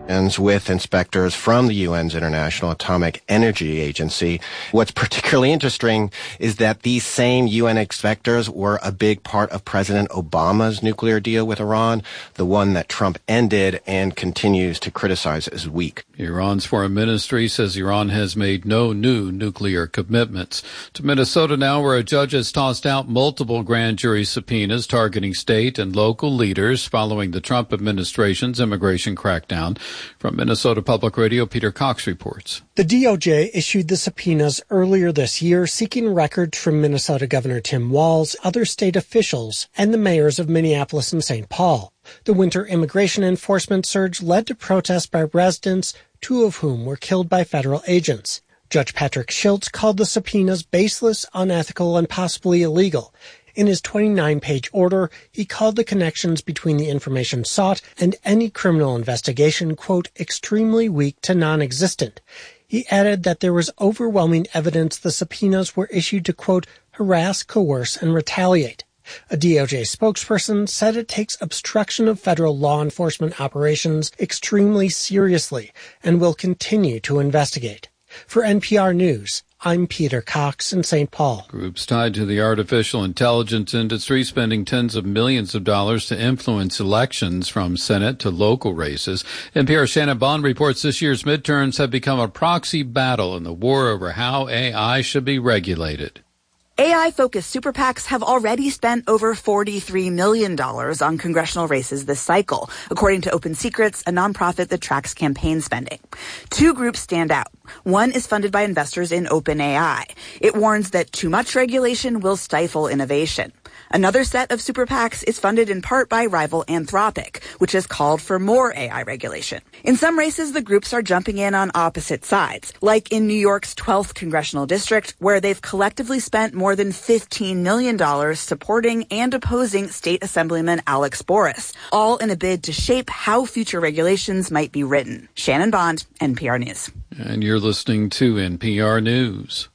and with inspectors from the UN's International Atomic Energy Agency. What's particularly interesting is that these same UN inspectors were a big part of President Obama's nuclear deal with Iran, the one that Trump ended and continues to criticize as weak. Iran's foreign ministry says Iran has made no new nuclear commitments. To Minnesota now, where a judge has tossed out multiple grand jury subpoenas targeting state and local leaders following the Trump administration's immigration crackdown. From Minnesota Public Radio, Peter Cox reports. The DOJ issued the subpoenas earlier this year, seeking records from Minnesota Governor Tim Walz, other state officials, and the mayors of Minneapolis and St. Paul. The winter immigration enforcement surge led to protests by residents, 2 of whom were killed by federal agents. Judge Patrick Schiltz called the subpoenas baseless, unethical, and possibly illegal. In his 29-page order, he called the connections between the information sought and any criminal investigation, quote, extremely weak to non-existent. He added that there was overwhelming evidence the subpoenas were issued to, quote, harass, coerce, and retaliate. A DOJ spokesperson said it takes obstruction of federal law enforcement operations extremely seriously and will continue to investigate. For NPR News, I'm Peter Cox in St. Paul. Groups tied to the artificial intelligence industry spending tens of millions of dollars to influence elections from Senate to local races. NPR's Shannon Bond reports this year's midterms have become a proxy battle in the war over how AI should be regulated. AI-focused super PACs have already spent over $43 million on congressional races this cycle, according to Open Secrets, a nonprofit that tracks campaign spending. 2 groups stand out. One is funded by investors in OpenAI. It warns that too much regulation will stifle innovation. Another set of super PACs is funded in part by rival Anthropic, which has called for more AI regulation. In some races, the groups are jumping in on opposite sides, like in New York's 12th congressional district, where they've collectively spent more than $15 million supporting and opposing State Assemblyman Alex Boris, all in a bid to shape how future regulations might be written. Shannon Bond, NPR News. And you're listening to NPR News.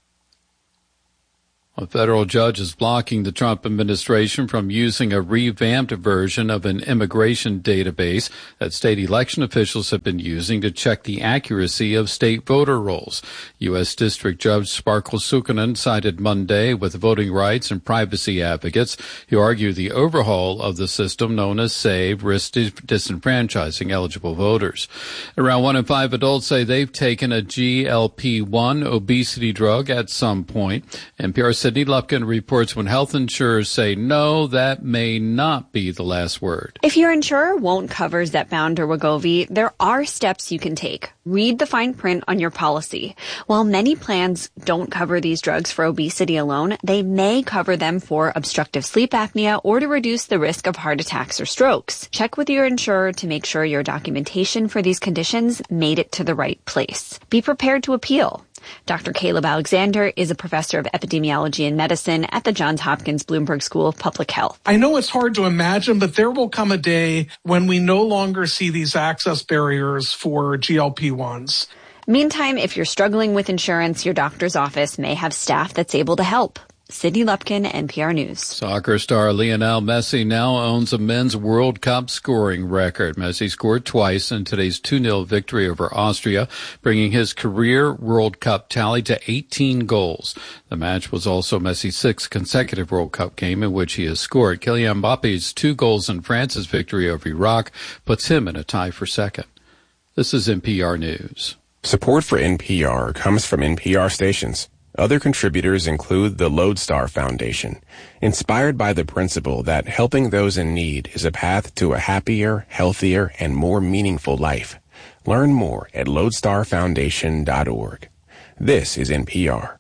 A federal judge is blocking the Trump administration from using a revamped version of an immigration database that state election officials have been using to check the accuracy of state voter rolls. U.S. District Judge Sparkle Sukkanen sided Monday with voting rights and privacy advocates who argue the overhaul of the system known as SAVE risks disenfranchising eligible voters. Around 1 in 5 adults say they've taken a GLP-1 obesity drug at some point. NPR Sydney Lupkin reports when health insurers say no, that may not be the last word. If your insurer won't cover Zepbound or Wegovy, there are steps you can take. Read the fine print on your policy. While many plans don't cover these drugs for obesity alone, they may cover them for obstructive sleep apnea or to reduce the risk of heart attacks or strokes. Check with your insurer to make sure your documentation for these conditions made it to the right place. Be prepared to appeal. Dr. Caleb Alexander is a professor of epidemiology and medicine at the Johns Hopkins Bloomberg School of Public Health. I know it's hard to imagine, but there will come a day when we no longer see these access barriers for GLP-1s. Meantime, if you're struggling with insurance, your doctor's office may have staff that's able to help. Sydney Lupkin, NPR News. Soccer star Lionel Messi now owns a men's World Cup scoring record. Messi scored twice in today's 2-0 victory over Austria, bringing his career World Cup tally to 18 goals. The match was also Messi's 6th consecutive World Cup game in which he has scored. Kylian Mbappe's 2 goals in France's victory over Iraq puts him in a tie for second. This is NPR News. Support for NPR comes from NPR stations. Other contributors include the Lodestar Foundation, inspired by the principle that helping those in need is a path to a happier, healthier, and more meaningful life. Learn more at lodestarfoundation.org. This is NPR.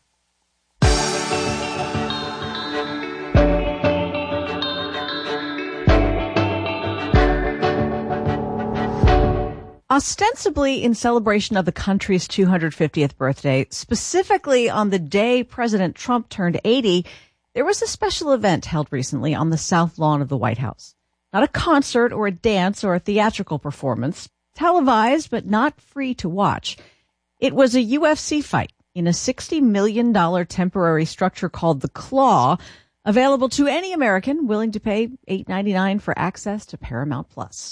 Ostensibly in celebration of the country's 250th birthday, specifically on the day President Trump turned 80, there was a special event held recently on the South Lawn of the White House. Not a concert or a dance or a theatrical performance, televised but not free to watch. It was a UFC fight in a $60 million temporary structure called The Claw, available to any American willing to pay $8.99 for access to Paramount Plus.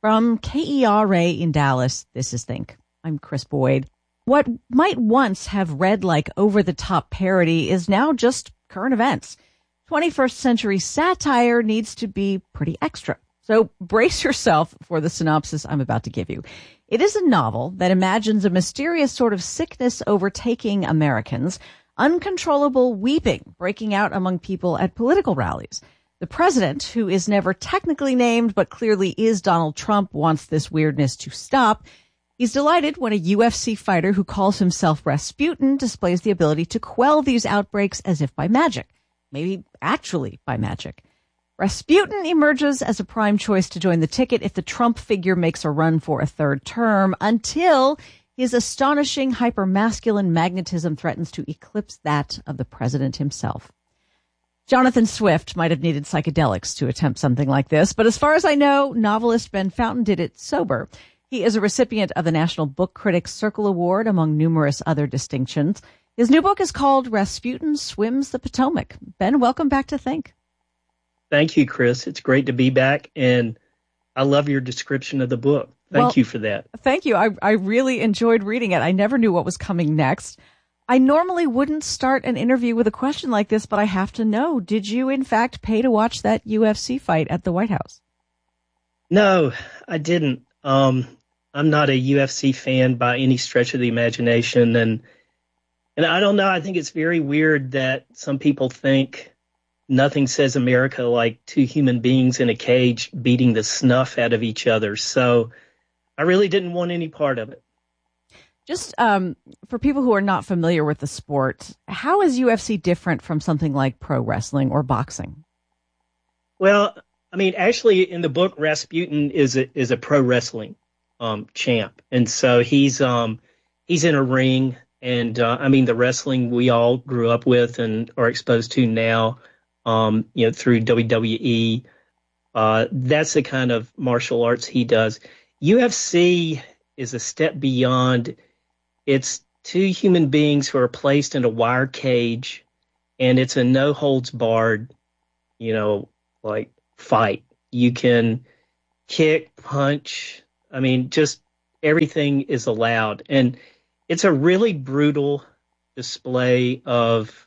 From KERA in Dallas, this is Think. I'm Chris Boyd. What might once have read like over-the-top parody is now just current events. 21st century satire needs to be pretty extra. So brace yourself for the synopsis I'm about to give you. It is a novel that imagines a mysterious sort of sickness overtaking Americans, uncontrollable weeping breaking out among people at political rallies. The president, who is never technically named but clearly is Donald Trump, wants this weirdness to stop. He's delighted when a UFC fighter who calls himself Rasputin displays the ability to quell these outbreaks as if by magic. Maybe actually by magic. Rasputin emerges as a prime choice to join the ticket if the Trump figure makes a run for a third term, until his astonishing hypermasculine magnetism threatens to eclipse that of the president himself. Jonathan Swift might have needed psychedelics to attempt something like this, but as far as I know, novelist Ben Fountain did it sober. He is a recipient of the National Book Critics Circle Award, among numerous other distinctions. His new book is called Rasputin Swims the Potomac. Ben, welcome back to Think. Thank you, Chris. It's great to be back, and I love your description of the book. Thank you for that. Thank you. I really enjoyed reading it. I never knew what was coming next. I normally wouldn't start an interview with a question like this, but I have to know, did you in fact pay to watch that UFC fight at the White House? No, I didn't. I'm not a UFC fan by any stretch of the imagination. And I don't know, I think it's very weird that some people think nothing says America like two human beings in a cage beating the snuff out of each other. So I really didn't want any part of it. Just for people who are not familiar with the sport, how is UFC different from something like pro wrestling or boxing? Well, I mean, actually, in the book, Rasputin is a pro wrestling champ, and so he's in a ring, and I mean, the wrestling we all grew up with and are exposed to now, through WWE. That's the kind of martial arts he does. UFC is a step beyond. It's two human beings who are placed in a wire cage, and it's a no holds barred, fight. You can kick, punch. I mean, just everything is allowed. And it's a really brutal display of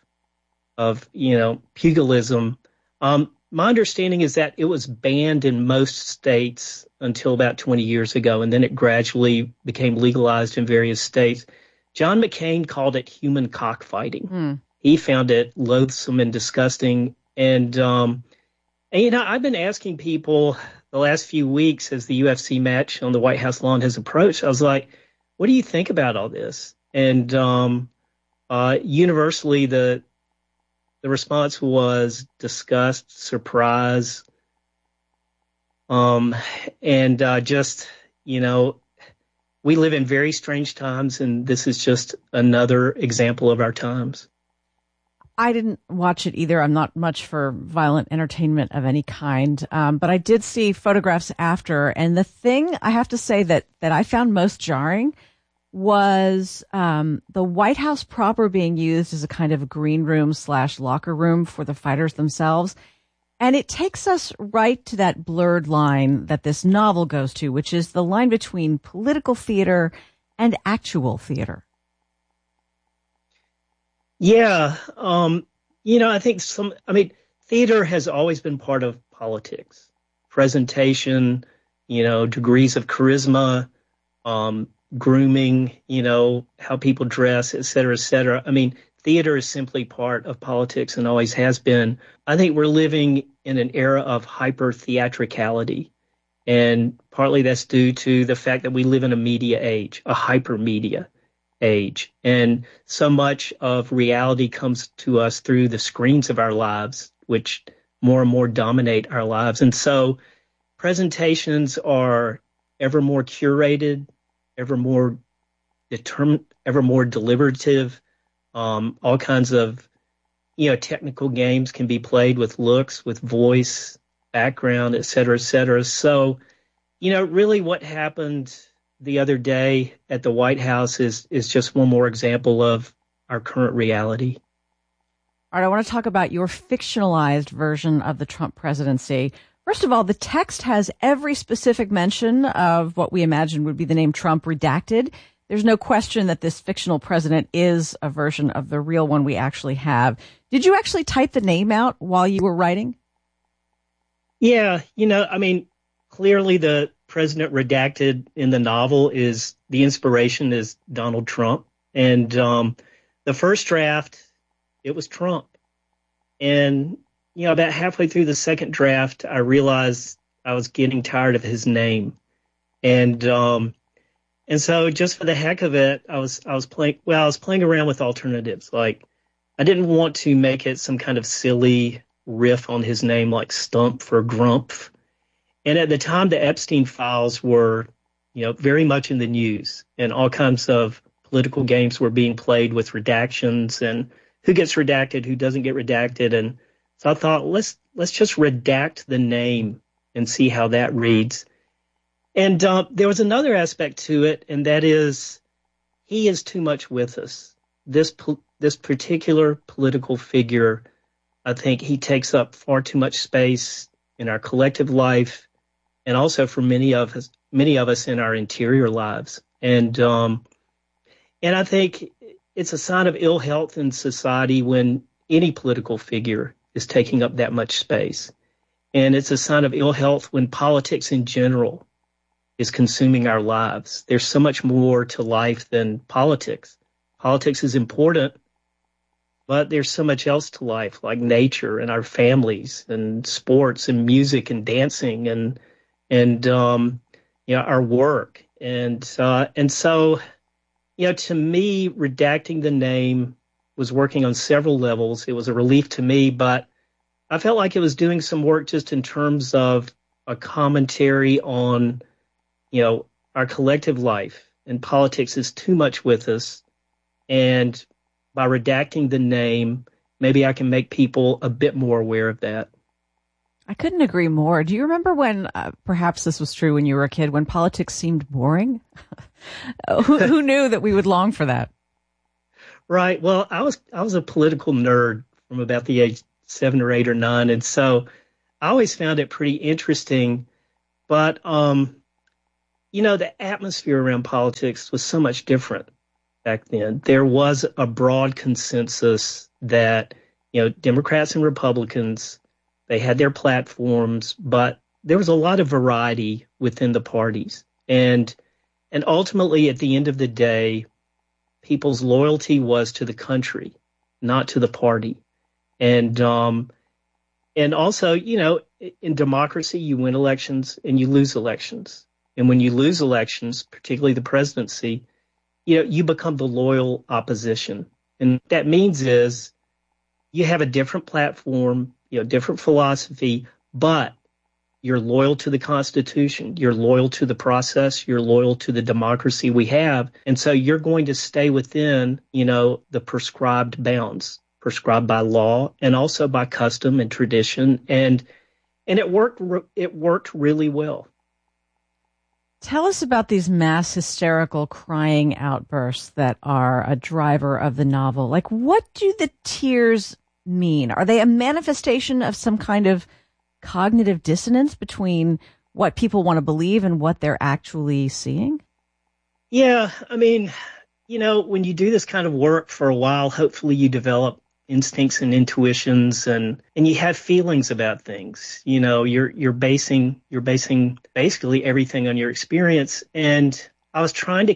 pugilism. My understanding is that it was banned in most states until about 20 years ago, and then it gradually became legalized in various states. John McCain called it human cockfighting. He found it loathsome and disgusting. And I've been asking people the last few weeks as the UFC match on the White House lawn has approached, I was like, what do you think about all this? And universally, the response was disgust, surprise, we live in very strange times, and this is just another example of our times. I didn't watch it either. I'm not much for violent entertainment of any kind, but I did see photographs after, and the thing I have to say that I found most jarring was the White House proper being used as a kind of green room / locker room for the fighters themselves. And it takes us right to that blurred line that this novel goes to, which is the line between political theater and actual theater. Yeah. I think theater has always been part of politics. Presentation, degrees of charisma, grooming, how people dress, et cetera, et cetera. I mean, theater is simply part of politics and always has been. I think we're living in an era of hyper-theatricality, and partly that's due to the fact that we live in a media age, a hyper-media age, and so much of reality comes to us through the screens of our lives, which more and more dominate our lives. And so presentations are ever more curated, ever more determined, ever more deliberative. All kinds of, technical games can be played with looks, with voice, background, et cetera, et cetera. So, really what happened the other day at the White House is just one more example of our current reality. All right, I want to talk about your fictionalized version of the Trump presidency. First of all, the text has every specific mention of what we imagine would be the name Trump redacted. There's no question that this fictional president is a version of the real one we actually have. Did you actually type the name out while you were writing? Yeah, clearly the president redacted in the novel is the inspiration is Donald Trump. And the first draft, it was Trump. And, about halfway through the second draft, I realized I was getting tired of his name. And so just for the heck of it, I was playing around with alternatives. Like, I didn't want to make it some kind of silly riff on his name like Stump for Grumpf. And at the time, the Epstein files were, very much in the news, and all kinds of political games were being played with redactions and who gets redacted, who doesn't get redacted. And so I thought, let's just redact the name and see how that reads. And there was another aspect to it, and that is he is too much with us. This particular political figure, I think he takes up far too much space in our collective life, and also for many of us in our interior lives. And I think it's a sign of ill health in society when any political figure is taking up that much space. And it's a sign of ill health when politics in general is consuming our lives. There's so much more to life than politics. Politics is important, but there's so much else to life, like nature and our families and sports and music and dancing and our work. And so, to me, redacting the name was working on several levels. It was a relief to me, but I felt like it was doing some work just in terms of a commentary on, our collective life, and politics is too much with us. And by redacting the name, maybe I can make people a bit more aware of that. I couldn't agree more. Do you remember when, perhaps this was true when you were a kid, when politics seemed boring? Who knew that we would long for that? Right. Well, I was a political nerd from about the age 7 or 8 or 9. And so I always found it pretty interesting. But, the atmosphere around politics was so much different back then. There was a broad consensus that, Democrats and Republicans, they had their platforms, but there was a lot of variety within the parties. And ultimately, at the end of the day, people's loyalty was to the country, not to the party. And also, in democracy, you win elections and you lose elections. And when you lose elections, particularly the presidency, you become the loyal opposition. And what that means is you have a different platform, different philosophy, but you're loyal to the Constitution. You're loyal to the process. You're loyal to the democracy we have. And so you're going to stay within, the prescribed bounds, prescribed by law and also by custom and tradition. And it worked really well. Tell us about these mass hysterical crying outbursts that are a driver of the novel. Like, what do the tears mean? Are they a manifestation of some kind of cognitive dissonance between what people want to believe and what they're actually seeing? Yeah, when you do this kind of work for a while, hopefully you develop instincts and intuitions and you have feelings about things. You're basing basically everything on your experience. And I was trying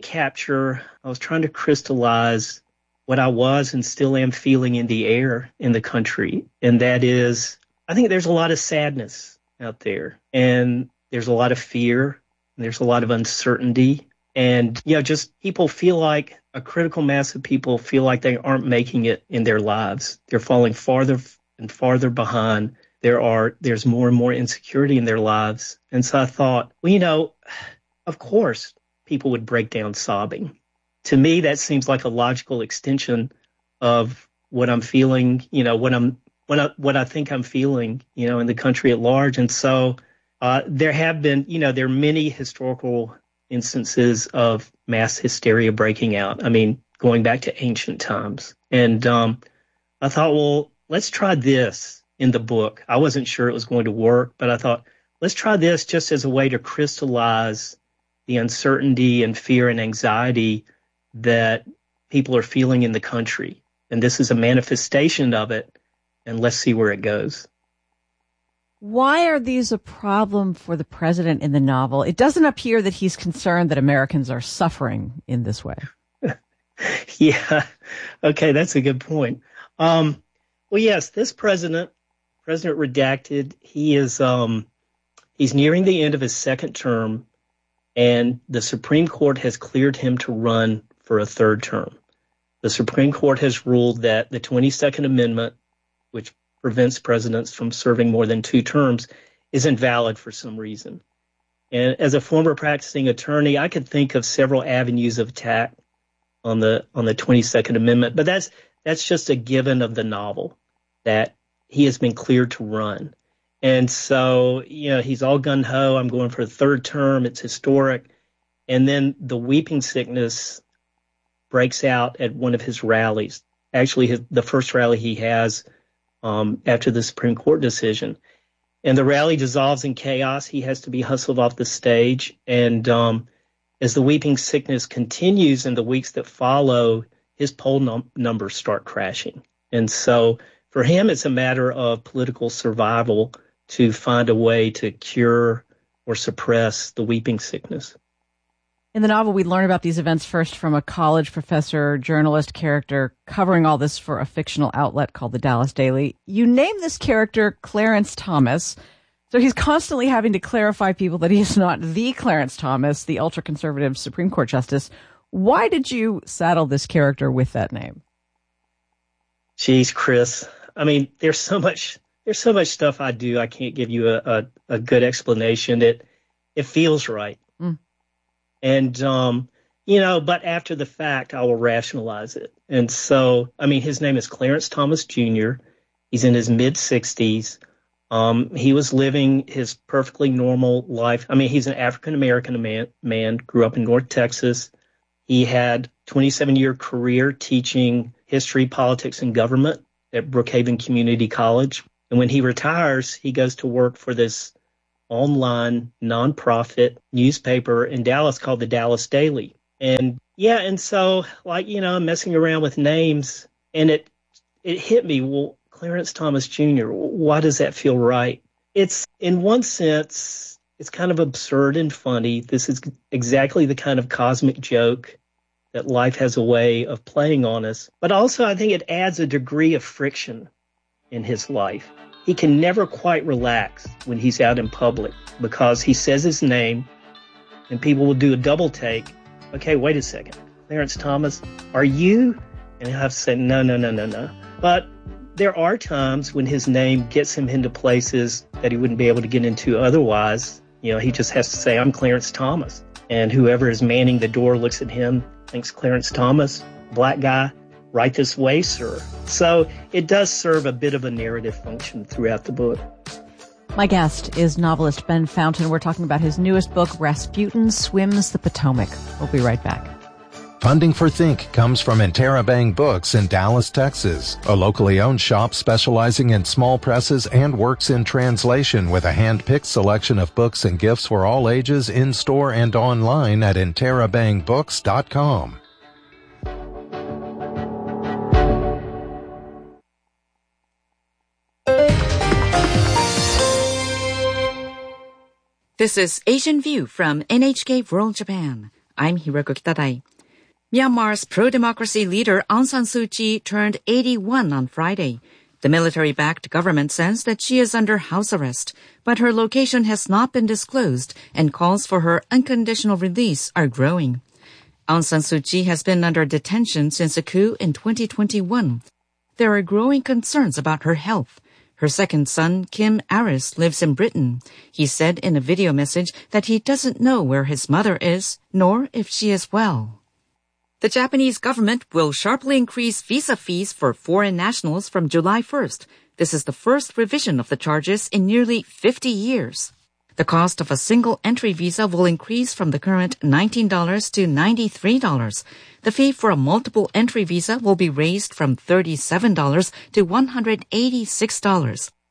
to crystallize what I was and still am feeling in the air in the country. And that is, I think there's a lot of sadness out there, and there's a lot of fear, and there's a lot of uncertainty. And, just people feel like a critical mass of people feel like they aren't making it in their lives. They're falling farther and farther behind. There's more and more insecurity in their lives. And so I thought, of course people would break down sobbing. To me, that seems like a logical extension of what I'm feeling, what I think I'm feeling, in the country at large. And so there have been, there are many historical instances of mass hysteria breaking out. Going back to ancient times. And I thought, well, let's try this in the book. I wasn't sure it was going to work, but I thought, let's try this just as a way to crystallize the uncertainty and fear and anxiety that people are feeling in the country. And this is a manifestation of it, and let's see where it goes. Why are these a problem for the president in the novel? It doesn't appear that he's concerned that Americans are suffering in this way. Yeah. Okay, that's a good point. Well, yes, this President Redacted, he is he's nearing the end of his second term, and the Supreme Court has cleared him to run for a third term. The Supreme Court has ruled that the 22nd Amendment, which prevents presidents from serving more than 2 terms, is invalid for some reason. And as a former practicing attorney, I could think of several avenues of attack on the 22nd Amendment, but that's just a given of the novel, that he has been cleared to run. And so, he's all gung-ho. I'm going for a third term. It's historic. And then the weeping sickness breaks out at one of his rallies. Actually, the first rally he has after the Supreme Court decision. And the rally dissolves in chaos. He has to be hustled off the stage. And as the weeping sickness continues in the weeks that follow, his poll numbers start crashing. And so for him, it's a matter of political survival to find a way to cure or suppress the weeping sickness. In the novel, we learn about these events first from a college professor, journalist character covering all this for a fictional outlet called the Dallas Daily. You name this character Clarence Thomas. So he's constantly having to clarify people that he is not the Clarence Thomas, the ultra-conservative Supreme Court justice. Why did you saddle this character with that name? Geez, Chris. I mean, there's so much stuff I do. I can't give you a good explanation. It feels right. And, but after the fact, I will rationalize it. And so, I mean, his name is Clarence Thomas Jr. He's in his mid-60s. He was living his perfectly normal life. I mean, he's an African-American man, grew up in North Texas. He had a 27-year career teaching history, politics, and government at Brookhaven Community College. And when he retires, he goes to work for this online nonprofit newspaper in Dallas called the Dallas Daily. And so I'm messing around with names, and it hit me, well, Clarence Thomas Jr., why does that feel right? It's, in one sense, it's kind of absurd and funny. This is exactly the kind of cosmic joke that life has a way of playing on us. But also, I think it adds a degree of friction in his life. He can never quite relax when he's out in public because he says his name and people will do a double take. Okay, wait a second. Clarence Thomas, are you? And he'll have to say, no. But there are times when his name gets him into places that he wouldn't be able to get into otherwise. He just has to say, I'm Clarence Thomas. And whoever is manning the door looks at him, thinks Clarence Thomas, black guy, right this way, sir. So it does serve a bit of a narrative function throughout the book. My guest is novelist Ben Fountain. We're talking about his newest book, Rasputin Swims the Potomac. We'll be right back. Funding for Think comes from Interabang Books in Dallas, Texas, a locally owned shop specializing in small presses and works in translation with a hand-picked selection of books and gifts for all ages in-store and online at interabangbooks.com. This is Asian View from NHK World Japan. I'm Hiroko Kitadai. Myanmar's pro-democracy leader Aung San Suu Kyi turned 81 on Friday. The military-backed government says that she is under house arrest, but her location has not been disclosed and calls for her unconditional release are growing. Aung San Suu Kyi has been under detention since a coup in 2021. There are growing concerns about her health. Her second son, Kim Aris, lives in Britain. He said in a video message that he doesn't know where his mother is, nor if she is well. The Japanese government will sharply increase visa fees for foreign nationals from July 1st. This is the first revision of the charges in nearly 50 years. The cost of a single entry visa will increase from the current $19 to $93. The fee for a multiple entry visa will be raised from $37 to $186.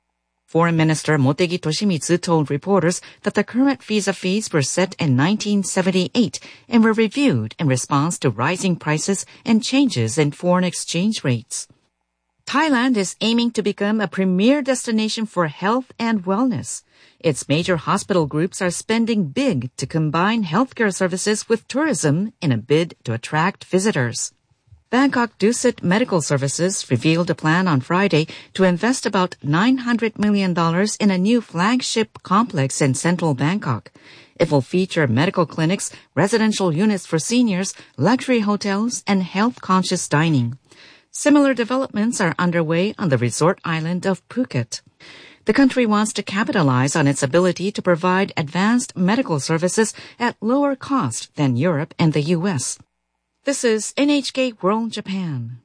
Foreign Minister Motegi Toshimitsu told reporters that the current visa fees were set in 1978 and were reviewed in response to rising prices and changes in foreign exchange rates. Thailand is aiming to become a premier destination for health and wellness. Its major hospital groups are spending big to combine healthcare services with tourism in a bid to attract visitors. Bangkok Dusit Medical Services revealed a plan on Friday to invest about $900 million in a new flagship complex in central Bangkok. It will feature medical clinics, residential units for seniors, luxury hotels, and health-conscious dining. Similar developments are underway on the resort island of Phuket. The country wants to capitalize on its ability to provide advanced medical services at lower cost than Europe and the U.S. This is NHK World Japan.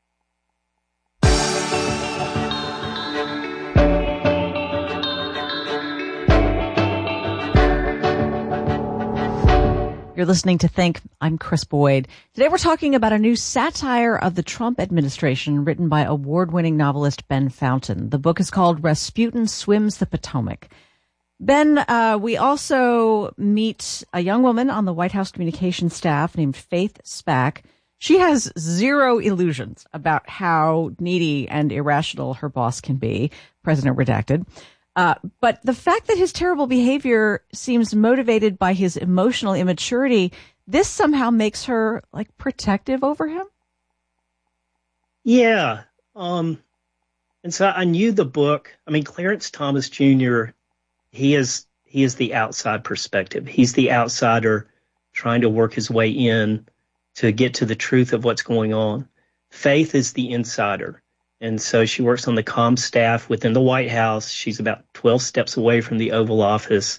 You're listening to Think. I'm Chris Boyd. Today we're talking about a new satire of the Trump administration written by award-winning novelist Ben Fountain. The book is called Rasputin Swims the Potomac. Ben, we also meet a young woman on the White House communications staff named Faith Spack. She has zero illusions about how needy and irrational her boss can be, President Redacted. But the fact that his terrible behavior seems motivated by his emotional immaturity, this somehow makes her like protective over him. Yeah. And so I knew the book. I mean, Clarence Thomas Jr., he is the outside perspective. He's the outsider trying to work his way in to get to the truth of what's going on. Faith is the insider. And so she works on the comm staff within the White House. She's about 12 steps away from the Oval Office.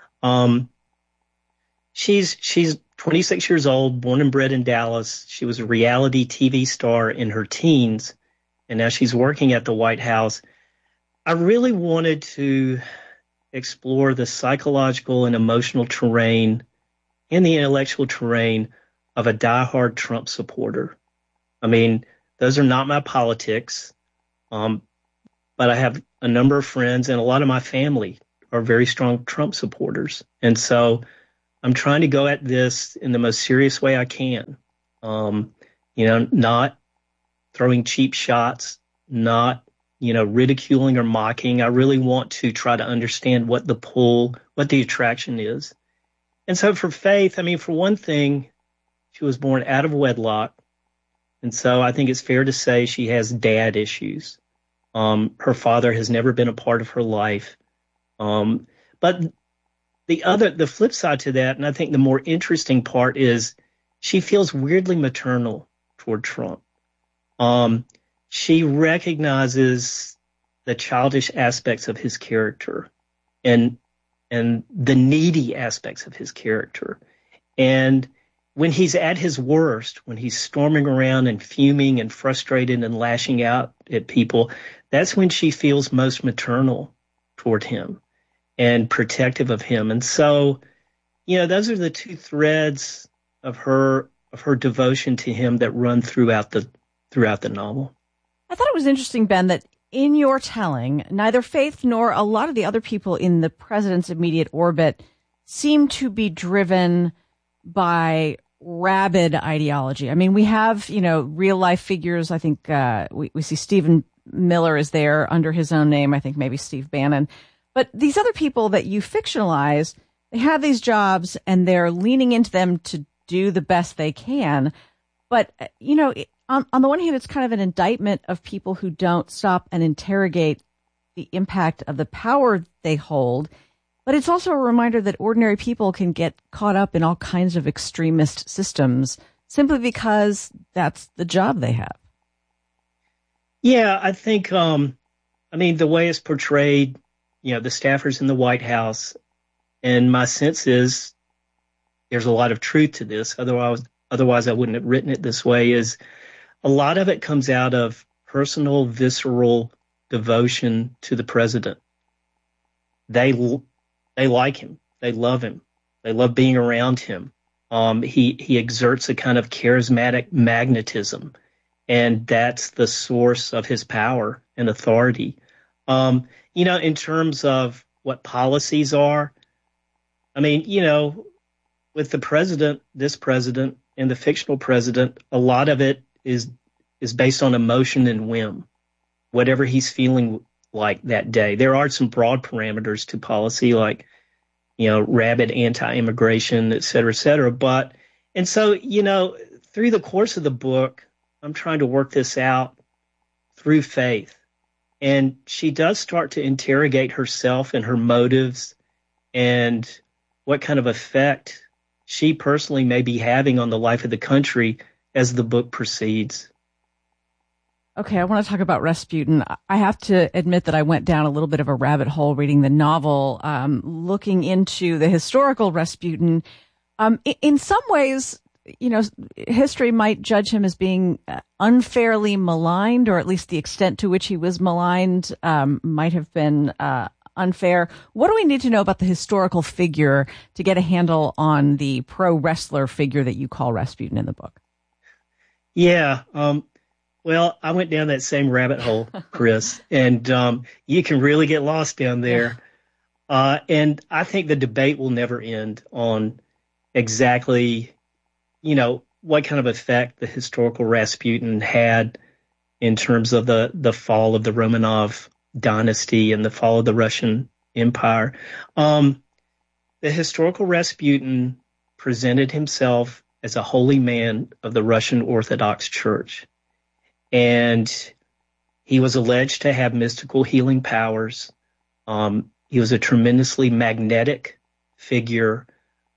She's 26 years old, born and bred in Dallas. She was a reality TV star in her teens, and now she's working at the White House. I really wanted to explore the psychological and emotional terrain and the intellectual terrain of a diehard Trump supporter. I mean, those are not my politics. But I have a number of friends, and a lot of my family are very strong Trump supporters. And so I'm trying to go at this in the most serious way I can. Not throwing cheap shots, not, ridiculing or mocking. I really want to try to understand what the pull, what the attraction is. And so for Faith, I mean, for one thing, she was born out of wedlock. And so I think it's fair to say she has dad issues. Her father has never been a part of her life. But the flip side to that, and I think the more interesting part, is she feels weirdly maternal toward Trump. She recognizes the childish aspects of his character and the needy aspects of his character. And when he's at his worst, when he's storming around and fuming and frustrated and lashing out at people, that's when she feels most maternal toward him and protective of him. And so, those are the two threads of her devotion to him that run throughout the novel. I thought it was interesting, Ben, that in your telling, neither Faith nor a lot of the other people in the president's immediate orbit seem to be driven by rabid ideology. I mean, we have, real life figures. I think we see Stephen Miller is there under his own name. I think maybe Steve Bannon. But these other people that you fictionalize, they have these jobs and they're leaning into them to do the best they can. But, on the one hand, it's kind of an indictment of people who don't stop and interrogate the impact of the power they hold. But it's also a reminder that ordinary people can get caught up in all kinds of extremist systems simply because that's the job they have. Yeah, I think, the way it's portrayed, the staffers in the White House, and my sense is there's a lot of truth to this. Otherwise I wouldn't have written it this way, is a lot of it comes out of personal, visceral devotion to the president. They like him. They love him. They love being around him. He exerts a kind of charismatic magnetism, and that's the source of his power and authority. In terms of what policies are, I mean, with the president, this president, and the fictional president, a lot of it is based on emotion and whim, whatever he's feeling like that day. There are some broad parameters to policy, like, rabid anti-immigration, et cetera, et cetera. And so, through the course of the book, I'm trying to work this out through faith. And she does start to interrogate herself and her motives and what kind of effect she personally may be having on the life of the country as the book proceeds. Okay, I want to talk about Rasputin. I have to admit that I went down a little bit of a rabbit hole reading the novel, looking into the historical Rasputin. In some ways, history might judge him as being unfairly maligned, or at least the extent to which he was maligned might have been unfair. What do we need to know about the historical figure to get a handle on the pro wrestler figure that you call Rasputin in the book? Yeah. Well, I went down that same rabbit hole, Chris, and you can really get lost down there. And I think the debate will never end on exactly, what kind of effect the historical Rasputin had in terms of the fall of the Romanov dynasty and the fall of the Russian Empire. The historical Rasputin presented himself as a holy man of the Russian Orthodox Church. And he was alleged to have mystical healing powers. He was a tremendously magnetic figure.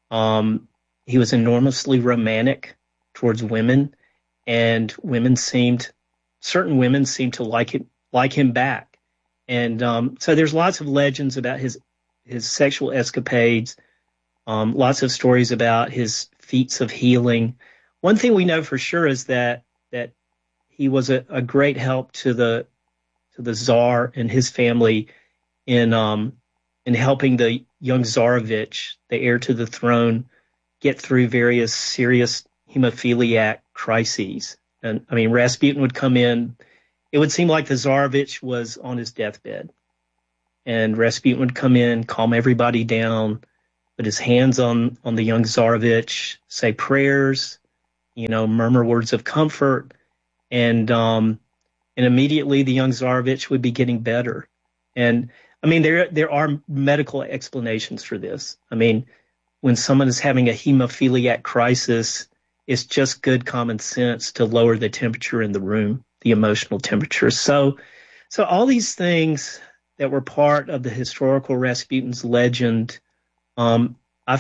He was enormously romantic towards women, and certain women seemed to like him back. And so there's lots of legends about his sexual escapades, lots of stories about his feats of healing. One thing we know for sure is that he was a great help to the Tsar and his family in helping the young Tsarevich, the heir to the throne, get through various serious hemophiliac crises. And I mean, Rasputin would come in. It would seem like the Tsarevich was on his deathbed, and Rasputin would come in, calm everybody down, put his hands on the young Tsarevich, say prayers, murmur words of comfort. And immediately the young Tsarevich would be getting better. And I mean, there are medical explanations for this. I mean, when someone is having a hemophiliac crisis, it's just good common sense to lower the temperature in the room, the emotional temperature. So all these things that were part of the historical Rasputin's legend